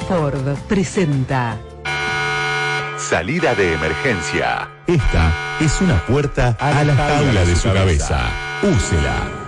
Ford presenta Salida de emergencia. Esta es una puerta a la jaula de su cabeza. Úsela.